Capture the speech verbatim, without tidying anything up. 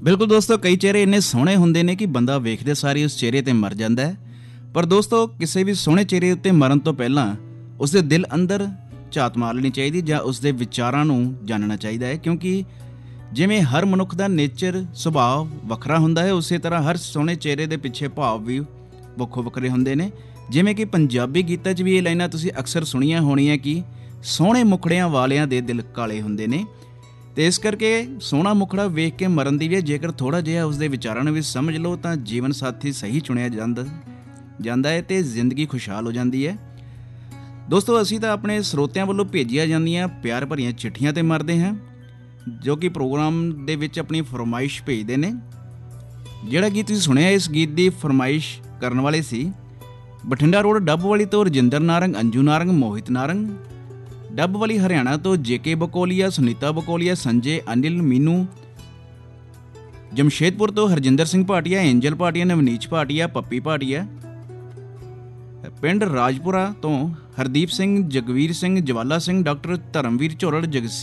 ਬਿਲਕੁਲ ਦੋਸਤੋ, ਕਈ ਚਿਹਰੇ ਇੰਨੇ ਸੋਹਣੇ ਹੁੰਦੇ ਨੇ ਕਿ ਬੰਦਾ ਵੇਖਦੇ ਸਾਰੀ ਉਸ ਚਿਹਰੇ ਤੇ ਮਰ ਜਾਂਦਾ ਹੈ। ਪਰ ਦੋਸਤੋ, ਕਿਸੇ ਵੀ ਸੋਹਣੇ ਚਿਹਰੇ ਉੱਤੇ ਮਰਨ ਤੋਂ ਪਹਿਲਾਂ ਉਸਦੇ ਦਿਲ ਅੰਦਰ ਝਾਤ ਮਾਰ ਲੈਣੀ ਚਾਹੀਦੀ ਜਾਂ ਉਸਦੇ ਵਿਚਾਰਾਂ ਨੂੰ ਜਾਣਨਾ ਚਾਹੀਦਾ ਹੈ, ਕਿਉਂਕਿ ਜਿਵੇਂ ਹਰ ਮਨੁੱਖ ਦਾ ਨੇਚਰ ਸੁਭਾਅ ਵੱਖਰਾ ਹੁੰਦਾ ਹੈ, ਉਸੇ ਤਰ੍ਹਾਂ ਹਰ ਸੋਹਣੇ ਚਿਹਰੇ ਦੇ ਪਿੱਛੇ ਭਾਵ ਵੀ ਵੱਖੋ ਵੱਖਰੇ ਹੁੰਦੇ ਨੇ। ਜਿਵੇਂ ਕਿ ਪੰਜਾਬੀ ਗੀਤਾਂ 'ਚ ਵੀ ਇਹ ਲਾਈਨਾਂ ਤੁਸੀਂ ਅਕਸਰ ਸੁਣੀਆਂ ਹੋਣੀਆਂ ਕਿ ਸੋਹਣੇ ਮੁਖੜਿਆਂ ਵਾਲਿਆਂ ਦੇ ਦਿਲ ਕਾਲੇ ਹੁੰਦੇ ਨੇ। ਅਤੇ ਇਸ ਕਰਕੇ ਸੋਹਣਾ ਮੁਖੜਾ ਵੇਖ ਕੇ ਮਰਨ ਦੀ ਵੀ ਜੇਕਰ ਥੋੜ੍ਹਾ ਜਿਹਾ ਉਸਦੇ ਵਿਚਾਰਾਂ ਨੂੰ ਵੀ ਸਮਝ ਲਓ ਤਾਂ ਜੀਵਨ ਸਾਥੀ ਸਹੀ ਚੁਣਿਆ ਜਾਂਦਾ ਜਾਂਦਾ ਹੈ ਅਤੇ ਜ਼ਿੰਦਗੀ ਖੁਸ਼ਹਾਲ ਹੋ ਜਾਂਦੀ ਹੈ। ਦੋਸਤੋ, ਅਸੀਂ ਤਾਂ ਆਪਣੇ ਸਰੋਤਿਆਂ ਵੱਲੋਂ ਭੇਜੀਆਂ ਜਾਂਦੀਆਂ ਪਿਆਰ ਭਰੀਆਂ ਚਿੱਠੀਆਂ 'ਤੇ ਮਰਦੇ ਹਾਂ, ਜੋ ਕਿ ਪ੍ਰੋਗਰਾਮ ਦੇ ਵਿੱਚ ਆਪਣੀ ਫਰਮਾਇਸ਼ ਭੇਜਦੇ ਨੇ। ਜਿਹੜਾ ਗੀਤ ਤੁਸੀਂ ਸੁਣਿਆ, ਇਸ ਗੀਤ ਦੀ ਫਰਮਾਇਸ਼ ਕਰਨ ਵਾਲੇ ਸੀ ਬਠਿੰਡਾ ਰੋਡ ਡੱਬ ਵਾਲੀ ਤੋਂ ਰਜਿੰਦਰ ਨਾਰੰਗ, ਅੰਜੂ ਨਾਰੰਗ, ਮੋਹਿਤ ਨਾਰੰਗ। ਡੱਬ ਵਾਲੀ ਹਰਿਆਣਾ ਤੋਂ ਜੇਕੇ ਬਕੋਲੀਆ, ਸੁਨੀਤਾ ਬਕੋਲੀਆ, ਸੰਜੇ, ਅਨਿਲ, ਮੀਨੂ। ਜਮਸ਼ੇਦਪੁਰ ਤੋਂ ਹਰਜਿੰਦਰ ਸਿੰਘ ਭਾਟੀਆ, ਐਂਜਲ ਭਾਟੀਆ, ਨਵਨੀਤ ਭਾਟੀਆ, ਪੱਪੀ ਭਾਟੀਆ। ਪਿੰਡ ਰਾਜਪੁਰਾ ਤੋਂ ਹਰਦੀਪ ਸਿੰਘ, ਜਗਵੀਰ ਸਿੰਘ, ਜਵਾਲਾ ਸਿੰਘ, ਡਾਕਟਰ ਧਰਮਵੀਰ ਝੋਰੜ, ਜਗ